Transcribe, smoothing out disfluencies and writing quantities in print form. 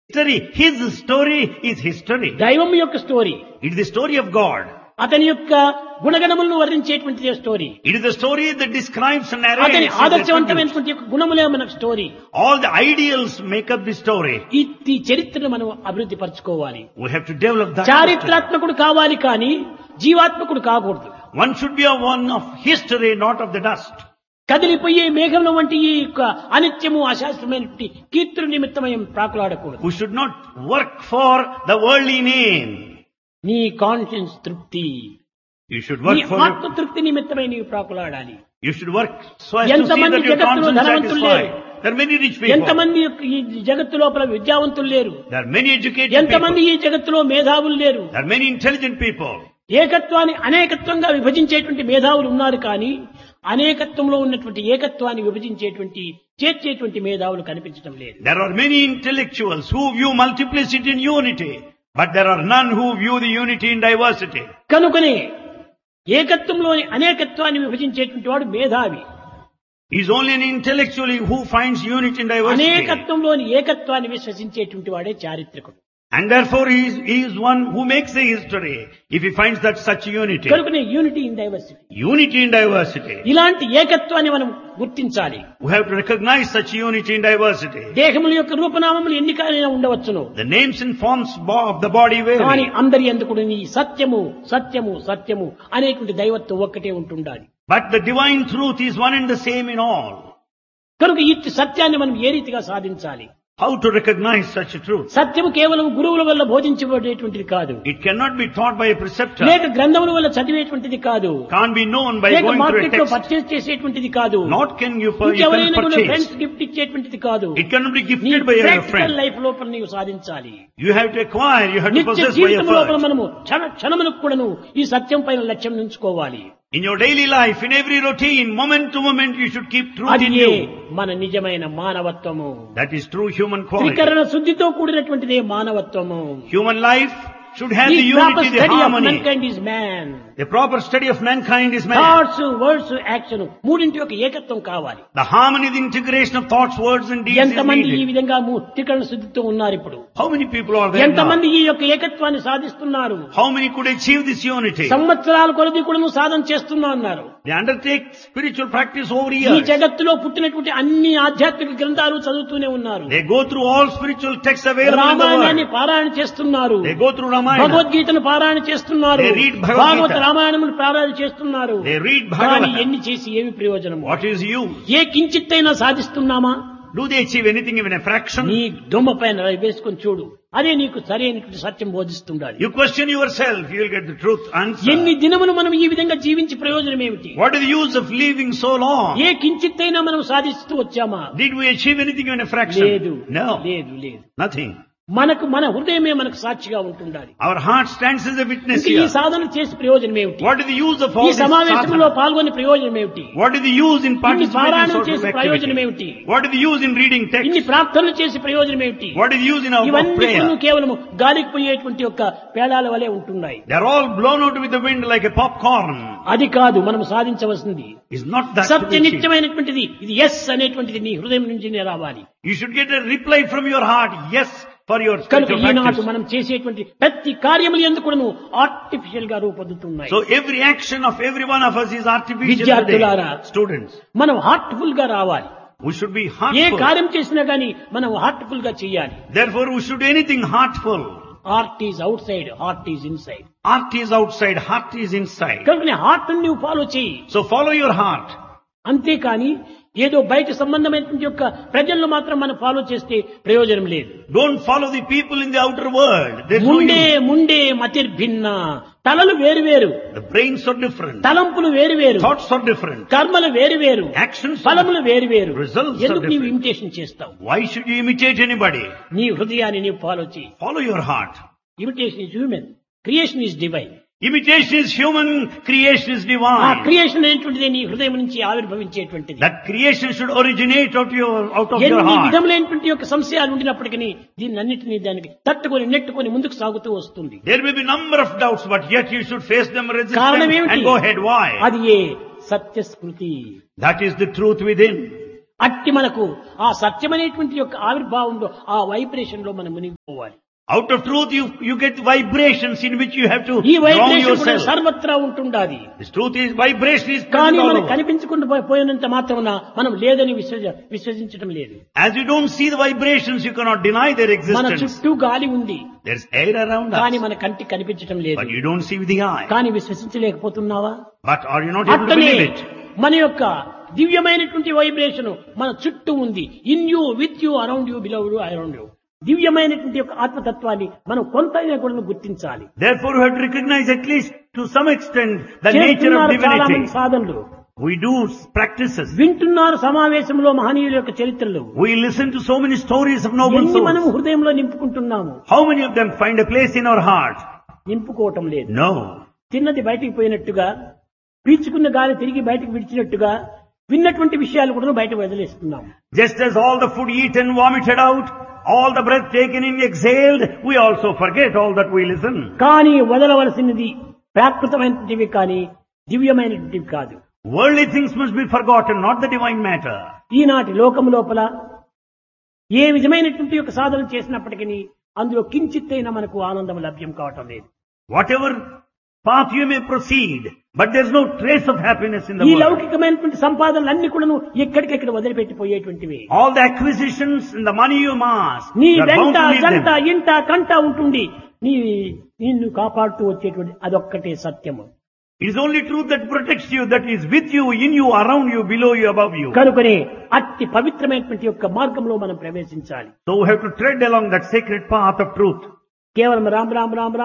History, his story is history. దైవం యొక్క story, It is the story of God. అతని యొక్క గుణగణములను వర్ణించేటువంటి story, It is the story that describes and అతని narrates. his attributes. ఆదర్శవంతమైనటువంటి యొక్క గుణములే మనకు story. All the ideals make up the story. ఈ చరిత్రను మనం అభివృద్ధి పరచుకోవాలి. We have to develop that. history. చారిత్రాత్మకుడు కావాలి కానీ జీవాత్మకుడు కాకూడదు. One should be a one of history, not of the dust. కదిలిపోయే మేఘంలో వంటి ఈ యొక్క అనిత్యము అశాస్త్రమైనటువంటి కీర్తుల నిమిత్తమయం ప్రాకులాడకూడదు. Who should not work for the worldly name. నీ కాన్షియన్స్ తృప్తి, You should నీ work for ఆత్మ తృప్తి నిమిత్తమై నీవు ప్రాకులాడాలి. You should work so as to see ఎంతమంది that your జగత్తులో conscience ధనవంతులు satisfied. లేరు. There are many rich people. ఎంతమంది ఈ జగత్తు లోపల విద్యావంతులు లేరు. There are many educated ఎంతమంది people. ఈ జగత్తులో మేధావులు లేరు. There are many intelligent people. ఏకత్వాన్ని అనేకత్వంగా విభజించేటువంటి మేధావులు ఉన్నారు కానీ అనేకత్వంలో ఉన్నటువంటి ఏకత్వాన్ని విభజించేటువంటి చేర్చేటువంటి మేధావులు కనిపించడం లేదు. There are many intellectuals who view multiplicity in unity, but there are none who view the unity in diversity. కనుకనే ఏకత్వంలోని అనేకత్వాన్ని విభజించేటువంటి వాడు మేధావి. He is only an intellectual who finds unity in diversity. అనేకత్వంలోని ఏకత్వాన్ని విశ్వసించేటువంటి వాడే చారిత్రకుడు. And therefore he is one who makes a history if he finds that such unity. కనుకనే unity in diversity, Unity in diversity. ఇలాంటి ఏకత్వాన్ని మనం గుర్తించాలి. We have to recognize such unity in diversity. దేహముల యొక్క రూపనామములు ఎన్నికైనా ఉండవచ్చును, The names and forms of the body కానీ vary. అందరి ఎందుకు ఈ సత్యము సత్యము సత్యము అనేటువంటి దైవత్వం ఒక్కటే ఉంటుండాలి. But the divine truth is one and the same in all. కనుక ఈ సత్యాన్ని మనం ఏ రీతిగా సాధించాలి? How to recognize such a truth? సత్యము కేవలం గురువుల వల్ల బోధించబడేటువంటిది కాదు, It cannot be taught by a preceptor. లేక గ్రంథముల వల్ల చదివేటువంటిది కాదు, Can't be known by లేక going through a మార్కెట్ లో text. పర్చేస్ చేసేటువంటిది కాదు, Not can you ఇంకెవరైనా కూడా purchase. ఫ్రెండ్స్ గిఫ్ట్ ఇచ్చేటువంటిది కాదు. It cannot be నీ gifted by your practical friend. Life లోపల నీవు సాధించాలి. You have to acquire, you have to నిత్య possess by జీవితం లోపల effort. మనము క్షణములకు కూడాను ఈ సత్యం పైన లక్ష్యం ఉంచుకోవాలి. In your daily life, in every routine, moment to moment, you should keep truth అది in ఏ you. మన నిజమైన మానవత్వము. That is true human quality. త్రికరణ శుద్ధితో కూడినటువంటిదే మానవత్వము. Human life should have the The proper unity, the study of harmony. mankind is man. The proper study of mankind is man. Thoughts, words, action మూడింటి యొక్క ఏకత్వం కావాలి. The harmony, the integration of thoughts, words and deeds is ఎంతమంది ఈ needed. విధంగా త్రికరణ శుద్ధితో ఉన్నారు ఇప్పుడు? How many people are there now? ఎంతమంది ఈ యొక్క ఏకత్వాన్ని సాధిస్తున్నారు? How many could achieve this unity? సంవత్సరాల కొలది కూడా సాధన చేస్తున్నా అన్నారు. They undertake spiritual practice over ఈ years. జగత్తులో పుట్టినటువంటి అన్ని ఆధ్యాత్మిక గ్రంథాలు చదువుతూనే ఉన్నారు. They go through all spiritual texts available in the రామాయణాన్ని world. పారాయణ చేస్తున్నారు, They go through Ramayana. భగవద్గీతను పారాయణ చేస్తున్నారు, They read Bhagavad Gita. భాగవత రామాయణములు పారాయణ చేస్తున్నారు. They read కానీ Bhagavata. ఎన్ని చేసి ఏమి ప్రయోజనం? What is use? A కించిత్తైనా సాధిస్తున్నామా? Do they achieve anything even a fraction? నీ దొమ్మ పైన వేసుకొని చూడు, అదే నీకు సరైనటువంటి సత్యం బోధిస్తుండాలి. You question yourself, you will get the truth answer. ఎన్ని దినములు మనం ఈ విధంగా జీవించి ప్రయోజనం ఏమిటి? What is the use of living so long? ఏ కించిత్తైనా మనం సాధిస్తూ వచ్చామా? Did we achieve anything even a fraction? లేదు, No. లేదు, లేదు. Nothing. మనకు మన హృదయమే మనకు సాక్షిగా ఉంటుండాలి. Our heart stands as a witness ఈ here. సాధన చేసి ప్రయోజనం ఏమిటి? What is the use of ఈ all this సమావేశంలో sadhana? పాల్గొనే ప్రయోజనం ఏమిటి? What is the use in ఇన్ని participating in పారాయణం social చేసి ప్రయోజనం activity? ఏమిటి? What is the use in reading ఇన్ని text? ప్రార్థనలు చేసి ప్రయోజనం ఏమిటి? What is the use in our ఇవన్నీ prayer? కేవలం గాలికి పోయేటువంటి యొక్క పేడాల వలె ఉంటున్నాయి. They are all blown out with the wind like a popcorn. అది కాదు మనం సాధించవలసింది. Is not that to be Satya achieved. నిత్యమైనటువంటిది ఇది ఎస్ అనేటువంటిది నీ హృదయం నుంచినే రావాలి. You should get a reply from your heart, yes, for your కనుక spiritual ఈనాడు practice. మనం చేసేటువంటి ప్రతి కార్యములు ఎందుకు కూడాను ఆర్టిఫిషియల్ గా రూపొందుతున్నాయి. So every action of every one of us is artificial విద్యార్థులారా, today. Students, మనం హార్ట్ఫుల్ గా రావాలి. we should be A heartful. కార్యం చేసినా గానీ మనం హార్ట్ఫుల్ గా చేయాలి. Therefore, we should do anything heartful. Heart is out side, heart is in side. Heart is outside, heart is inside. కనుక హార్ట్ నువ్వు ఫాలో చేయి. So follow your heart. అంతేకాని ఏదో బయట సంబంధమైనటువంటి యొక్క ప్రజలను మాత్రం మనం ఫాలో చేస్తే ప్రయోజనం లేదు. Don't follow the people in the outer world. There's no Munde use. Munde మతిర్భిన్న, తలలు వేరు వేరు, The brains are different. తలంపులు వేరు వేరు, Thoughts are different. కర్మలు వేరు వేరు, Actions are ఫలములు వేరు వేరు. Results are ఎందుకు నీవు different. ఇమిటేషన్ చేస్తావు? Why should you imitate anybody? నీ హృదయాన్ని నీవు ఫాలో చేయి. Follow your heart. Imitation is human, creation is divine. Imitation is human, creation is ఆ divine. క్రియేషన్ అనేటువంటిది నీ హృదయం నుంచి ఆవిర్భవించేటువంటిది. That creation should originate out of your ఎన్ని heart. విధములైనటువంటి యొక్క సంశయాలు ఉండినప్పటికీ దీన్ని అన్నిటినీ దానికి తట్టుకొని నెట్టుకొని ముందుకు సాగుతూ వస్తుంది. There may be number of doubts, but yet you should face them, resist కారణం them, ఏమిటి? and go ahead. Why? అది ఏ సత్యస్మృతి. That is the truth within. అట్టి మనకు ఆ సత్యమనేటువంటి యొక్క ఆవిర్భావంలో ఆ వైబ్రేషన్ లో మనం మునిగిపోవాలి. Out of truth you get vibrations in which you have to ఈ drown వైబ్రేషన్ కూడా yourself. సర్వత్రా ఉంటుండాది. This truth is vibration is కానీ present all మనం over. కనిపించకుండా పోయినంత మాత్రమున మనం లేదని విశ్వసించడం లేదు. As you don't see the vibrations, you cannot deny their మన existence. చుట్టూ గాలి ఉంది There's air around కానీ us, మన కంటికి కనిపించడం లేదు. but you don't see with the eye. కానీ విశ్వసించలేకపోతున్నావా? But are you not able to అట్లనే believe it? మన యొక్క దివ్యమైనటువంటి వైబ్రేషన్ మన చుట్టూ ఉంది. In you, with you, around you, below you, around you. దివ్యమైనటువంటి యొక్క ఆత్మతత్వాన్ని మనం కొంతైనా కూడా గుర్తించాలి. Therefore, you have to recognize at least to some extent the nature of చేస్తున్నారు చాలా మంది divinity. సాధనలు, We do practices. వింటున్నారు సమావేశంలో మహనీయుల యొక్క చరిత్రలు. We listen to so many stories of noble ఎన్ని మనం souls. హృదయంలో నింపుకుంటున్నాము? How many of them find a place in our heart? నింపుకోవటం లేదు. No. తిన్నది బయటికి పోయినట్టుగా, పీల్చుకున్న గాలి తిరిగి బయటకు విడిచినట్టుగా విన్నటువంటి విషయాలు కూడా బయట వదిలేస్తున్నాం. Just as all the food eaten, vomited out, all the breath taken in, exhaled, we also forget all that we listen. కానీ వదలవలసినది ప్రాకృతమైనటువంటివి కానీ దివ్యమైనటువంటివి కాదు. Worldly things must be forgotten, not the divine matter. ఈనాటి లోకం లోపల ఏ విధమైనటువంటి యొక్క సాధన చేసినప్పటికీ అందులో కించిత్తైనా మనకు ఆనందం లభ్యం కావటం లేదు. Whatever path you may proceed, but there's no trace of happiness in the ఈ world. లౌకికమైనటువంటి సంపాదనలన్నీ కూడాను ఎక్కడికెక్కడ వదిలిపెట్టిపోయేటువంటివి. All the acquisitions and the money you amass, నీ you are bound వెంట to leave జంట them. ఇంట కంట ఉంటుంది. నిన్ను కాపాడుతూ వచ్చేటువంటి అదొక్కటే సత్యము. It is only truth that protects you, that is with you, in you, around you, below you, above you. కనుకనే అతి పవిత్రమైనటువంటి యొక్క మార్గంలో మనం ప్రవేశించాలి. So we have to tread along that sacred path of truth. కేవలం రామ్ రామ్ రామ్ రామ్